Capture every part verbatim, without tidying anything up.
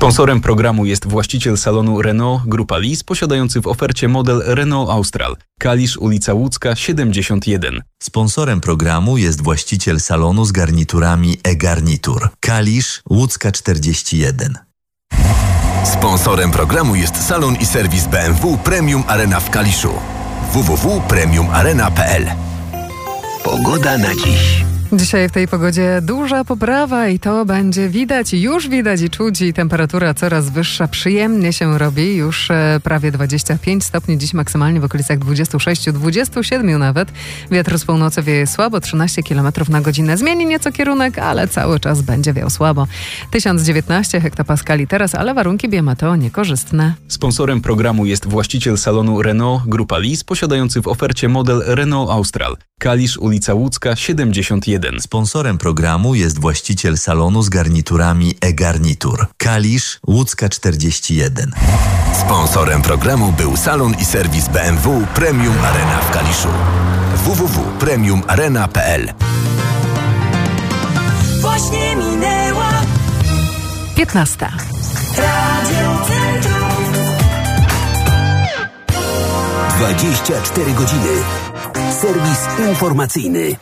Sponsorem programu jest właściciel salonu Renault Grupa Lis, posiadający w ofercie model Renault Austral. Kalisz, ulica Łódzka, siedemdziesiąt jeden. Sponsorem programu jest właściciel salonu z garniturami e-Garnitur. Kalisz, Łódzka czterdzieści jeden. Sponsorem programu jest salon i serwis B M W Premium Arena w Kaliszu. w w w kropka premium arena kropka p l. Pogoda na dziś. Dzisiaj w tej pogodzie duża poprawa i to będzie widać, już widać i czuć, i temperatura coraz wyższa, przyjemnie się robi, już e, prawie dwadzieścia pięć stopni, dziś maksymalnie w okolicach dwadzieścia sześć, dwadzieścia siedem nawet. Wiatr z północy wieje słabo, trzynaście kilometrów na godzinę. Zmieni nieco kierunek, ale cały czas będzie wiał słabo. tysiąc dziewiętnaście hektopaskali teraz, ale warunki biometeo niekorzystne. Sponsorem programu jest właściciel salonu Renault Grupa Lis, posiadający w ofercie model Renault Austral. Kalisz, ulica Łódzka, siedemdziesiąt jeden. Sponsorem programu jest właściciel salonu z garniturami e-Garnitur. Kalisz, Łódzka czterdzieści jeden. Sponsorem programu był salon i serwis B M W Premium Arena w Kaliszu. w w w kropka premium arena kropka p l. Właśnie minęła piętnasta. Radio Centrum. dwadzieścia cztery godziny. Serwis informacyjny.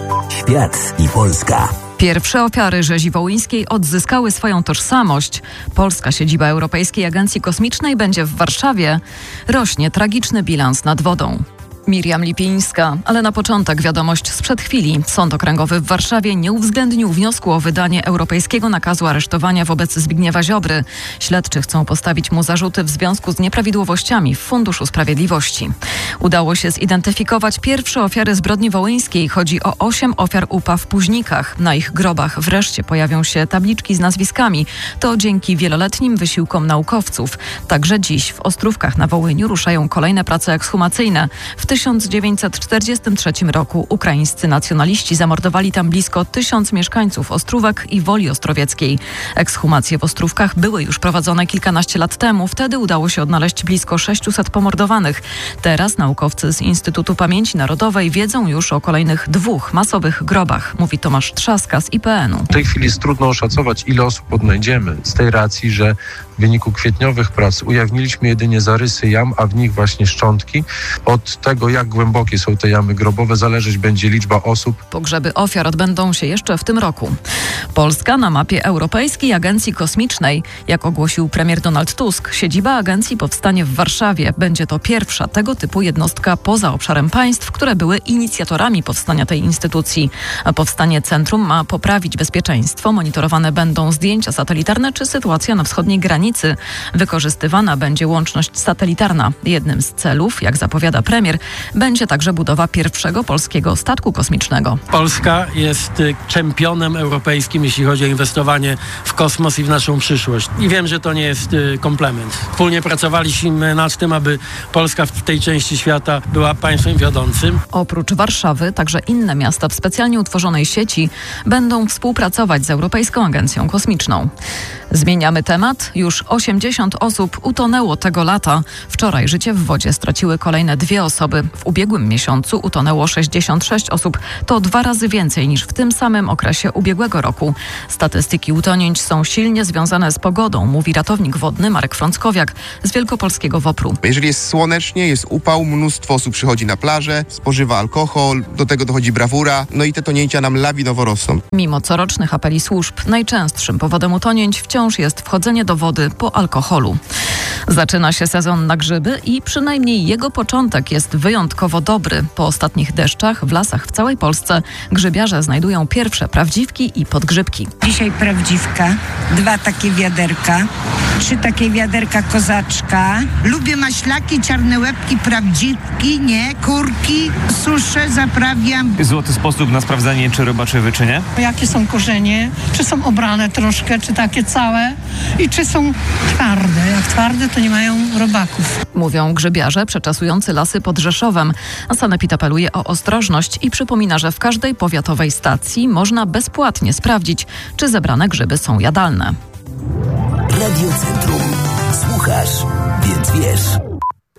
Świat i Polska. Pierwsze ofiary rzezi wołyńskiej odzyskały swoją tożsamość. Polska siedziba Europejskiej Agencji Kosmicznej będzie w Warszawie. Rośnie tragiczny bilans nad wodą. Miriam Lipińska, ale na początek wiadomość sprzed chwili. Sąd Okręgowy w Warszawie nie uwzględnił wniosku o wydanie europejskiego nakazu aresztowania wobec Zbigniewa Ziobry. Śledczy chcą postawić mu zarzuty w związku z nieprawidłowościami w Funduszu Sprawiedliwości. Udało się zidentyfikować pierwsze ofiary zbrodni wołyńskiej. Chodzi o osiem ofiar U P A w Późnikach. Na ich grobach wreszcie pojawią się tabliczki z nazwiskami. To dzięki wieloletnim wysiłkom naukowców. Także dziś w Ostrówkach na Wołyniu ruszają kolejne prace ekshumacyjne. W tysiąc dziewięćset czterdziestym trzecim roku ukraińscy nacjonaliści zamordowali tam blisko tysiąc mieszkańców Ostrówek i Woli Ostrowieckiej. Ekshumacje w Ostrówkach były już prowadzone kilkanaście lat temu. Wtedy udało się odnaleźć blisko sześciuset pomordowanych. Teraz naukowcy z Instytutu Pamięci Narodowej wiedzą już o kolejnych dwóch masowych grobach, mówi Tomasz Trzaska z I P N u. W tej chwili jest trudno oszacować, ile osób odnajdziemy, z tej racji, że w wyniku kwietniowych prac ujawniliśmy jedynie zarysy jam, a w nich właśnie szczątki. Od tego, jak głębokie są te jamy grobowe, zależeć będzie liczba osób. Pogrzeby ofiar odbędą się jeszcze w tym roku. Polska na mapie Europejskiej Agencji Kosmicznej. Jak ogłosił premier Donald Tusk, siedziba agencji powstanie w Warszawie. Będzie to pierwsza tego typu jednostka poza obszarem państw, które były inicjatorami powstania tej instytucji. A powstanie centrum ma poprawić bezpieczeństwo. Monitorowane będą zdjęcia satelitarne czy sytuacja na wschodniej granicy. Wykorzystywana będzie łączność satelitarna. Jednym z celów, jak zapowiada premier, będzie także budowa pierwszego polskiego statku kosmicznego. Polska jest czempionem europejskim, jeśli chodzi o inwestowanie w kosmos i w naszą przyszłość. I wiem, że to nie jest komplement. Wspólnie pracowaliśmy nad tym, aby Polska w tej części świata była państwem wiodącym. Oprócz Warszawy, także inne miasta w specjalnie utworzonej sieci będą współpracować z Europejską Agencją Kosmiczną. Zmieniamy temat. Już osiemdziesiąt osób utonęło tego lata. Wczoraj życie w wodzie straciły kolejne dwie osoby. W ubiegłym miesiącu utonęło sześćdziesiąt sześć osób. To dwa razy więcej niż w tym samym okresie ubiegłego roku. Statystyki utonięć są silnie związane z pogodą, mówi ratownik wodny Marek Frąckowiak z Wielkopolskiego WOPR-u. Jeżeli jest słonecznie, jest upał, mnóstwo osób przychodzi na plażę, spożywa alkohol, do tego dochodzi brawura, no i te tonięcia nam lawinowo rosną. Mimo corocznych apeli służb, najczęstszym powodem utonięć wciąż jest wchodzenie do wody po alkoholu. Zaczyna się sezon na grzyby i przynajmniej jego początek jest wyjątkowo dobry. Po ostatnich deszczach w lasach w całej Polsce grzybiarze znajdują pierwsze prawdziwki i podgrzybki. Dzisiaj prawdziwka, dwa takie wiaderka, trzy takie wiaderka kozaczka. Lubię maślaki, czarne łebki, prawdziwki, nie, kurki, suszę, zaprawiam. Złoty sposób na sprawdzenie, czy robaczywy, czy nie? Jakie są korzenie, czy są obrane troszkę, czy takie całe i czy są twarde. Jak twarde, to nie mają robaków. Mówią grzybiarze przeczasujący lasy pod Rzeszowem. A sanepid apeluje o ostrożność i przypomina, że w każdej powiatowej stacji można bezpłatnie sprawdzić, czy zebrane grzyby są jadalne. Radio Centrum. Słuchasz, więc wiesz.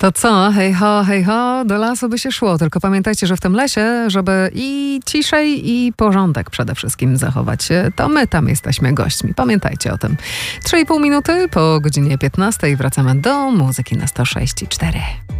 To co? Hej ho, hej ho, do lasu by się szło. Tylko pamiętajcie, że w tym lesie, żeby i ciszej, i porządek przede wszystkim zachować, to my tam jesteśmy gośćmi. Pamiętajcie o tym. trzy i pół minuty po godzinie piętnastej wracamy do muzyki na sto sześć i cztery.